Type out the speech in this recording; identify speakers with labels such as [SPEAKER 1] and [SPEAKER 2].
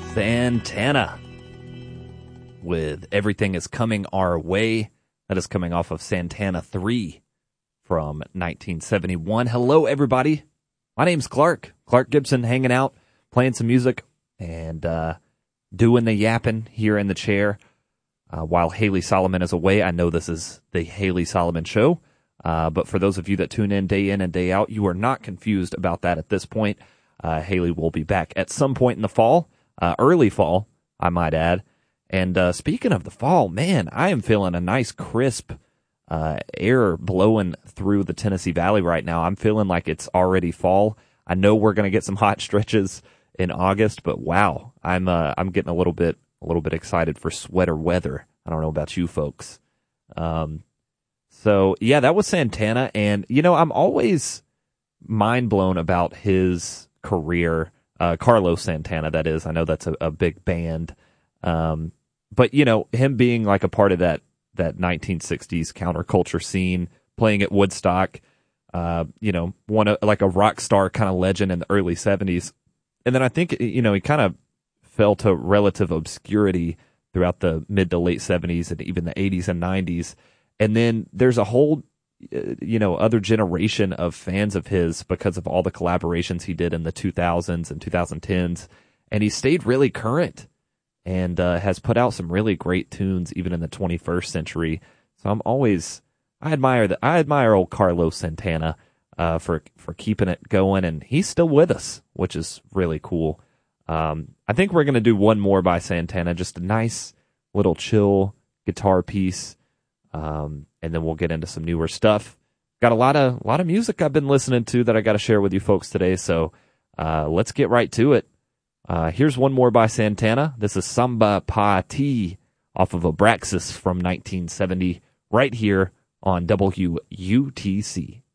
[SPEAKER 1] Santana with Everything Is Coming Our Way. That is coming off of Santana 3 from 1971. Hello, everybody. My name's Clark Gibson, hanging out, playing some music, and doing the yapping here in the chair while Haley Solomon is away. I know this is the Haley Solomon Show, but for those of you that tune in and day out, you are not confused about that at this point. Haley will be back at some point in the fall, early fall, I might add. And speaking of the fall, man, I am feeling a nice crisp air blowing through the Tennessee Valley right now. I'm feeling like it's already fall. I know we're going to get some hot stretches in August, but wow, I'm getting a little bit excited for sweater weather. I don't know about you folks. So yeah, that was Santana, and you know, I'm always mind blown about his career. Carlos Santana, that is. I know that's a big band. But you know, him being like a part of that 1960s counterculture scene, playing at Woodstock, you know, like a rock star kind of legend in the early 70s. And then I think, you know, he kind of fell to relative obscurity throughout the mid to late 70s and even the 80s and 90s. And then there's a whole, you know, other generation of fans of his because of all the collaborations he did in the 2000s and 2010s. And he stayed really current and has put out some really great tunes even in the 21st century. So I admire old Carlos Santana for keeping it going, and he's still with us, which is really cool. I think we're going to do one more by Santana, just a nice little chill guitar piece, and then we'll get into some newer stuff. Got a lot of music I've been listening to that I got to share with you folks today, so let's get right to it. Here's one more by Santana. This is Samba Pa Ti off of Abraxas from 1970, right here on WUTC.